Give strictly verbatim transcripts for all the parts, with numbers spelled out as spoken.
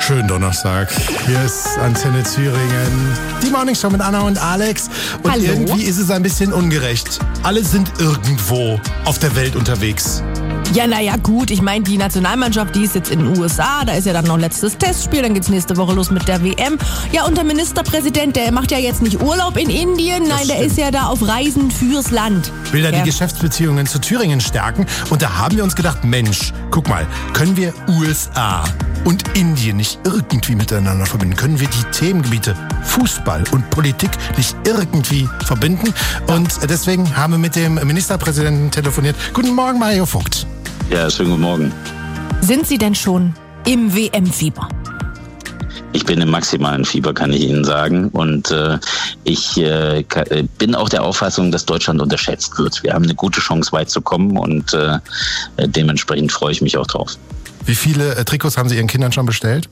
Schönen Donnerstag. Hier ist Antenne Thüringen. Die Morning Show mit Anna und Alex. Und Hallo. Irgendwie ist es ein bisschen ungerecht. Alle sind irgendwo auf der Welt unterwegs. Ja, naja, gut. Ich meine, die Nationalmannschaft, die ist jetzt in den U S A. Da ist ja dann noch letztes Testspiel. Dann geht's nächste Woche los mit der W M. Ja, und der Ministerpräsident, der macht ja jetzt nicht Urlaub in Indien. Nein, der ist ja da auf Reisen fürs Land. Will da Ja. die Geschäftsbeziehungen zu Thüringen stärken. Und da haben wir uns gedacht, Mensch, guck mal, können wir U S A und Indien nicht irgendwie miteinander verbinden? Können wir die Themengebiete Fußball und Politik nicht irgendwie verbinden? Und deswegen haben wir mit dem Ministerpräsidenten telefoniert. Guten Morgen, Mario Vogt. Ja, schönen guten Morgen. Sind Sie denn schon im W M-Fieber? Ich bin im maximalen Fieber, kann ich Ihnen sagen. Und äh, ich äh, ka- äh, bin auch der Auffassung, dass Deutschland unterschätzt wird. Wir haben eine gute Chance, weit zu kommen und äh, dementsprechend freue ich mich auch drauf. Wie viele äh, Trikots haben Sie Ihren Kindern schon bestellt?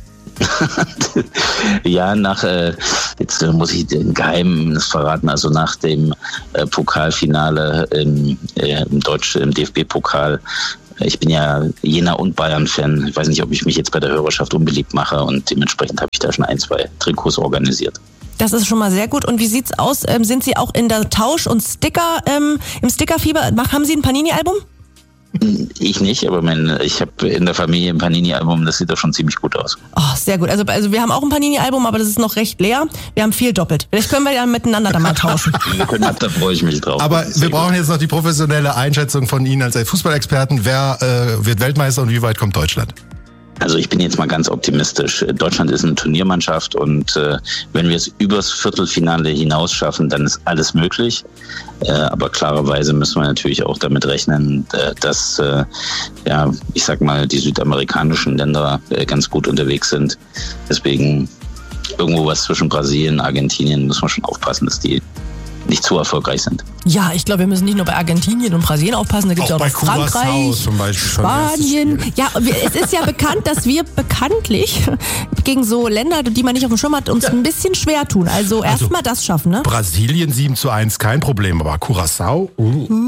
Ja, nach, äh, jetzt äh, muss ich den Geheimnis verraten, also nach dem äh, Pokalfinale im, äh, im Deutsch, im D F B-Pokal. Ich bin ja Jena- und Bayern-Fan. Ich weiß nicht, ob ich mich jetzt bei der Hörerschaft unbeliebt mache und dementsprechend habe ich da schon ein, zwei Trikots organisiert. Das ist schon mal sehr gut. Und wie sieht's aus? Ähm, sind Sie auch in der Tausch- und Sticker, ähm, im Stickerfieber? Mach- Haben Sie ein Panini-Album? Ich nicht, aber mein, ich habe in der Familie ein Panini-Album, das sieht doch schon ziemlich gut aus. Oh, sehr gut. Also, also wir haben auch ein Panini-Album, aber das ist noch recht leer. Wir haben viel doppelt. Vielleicht können wir ja miteinander da mal tauschen. Wir können, da freue ich mich drauf. Aber Sehr wir gut. brauchen jetzt noch die professionelle Einschätzung von Ihnen als Fußballexperten. Wer äh, wird Weltmeister und wie weit kommt Deutschland? Also ich bin jetzt mal ganz optimistisch. Deutschland ist eine Turniermannschaft und äh, wenn wir es übers Viertelfinale hinaus schaffen, dann ist alles möglich. Äh, aber klarerweise müssen wir natürlich auch damit rechnen, äh, dass äh, ja, ich sag mal, die südamerikanischen Länder äh, ganz gut unterwegs sind. Deswegen irgendwo was zwischen Brasilien und Argentinien muss man schon aufpassen, dass die nicht zu erfolgreich sind. Ja, ich glaube, wir müssen nicht nur bei Argentinien und Brasilien aufpassen, da gibt es ja auch bei noch Frankreich, Curaçao zum Beispiel schon Spanien. erstes Ja, wir, es ist ja bekannt, dass wir bekanntlich gegen so Länder, die man nicht auf dem Schirm hat, uns ein bisschen schwer tun. Also erstmal das schaffen, ne? Brasilien sieben zu eins, kein Problem. Aber Curaçao? Uh.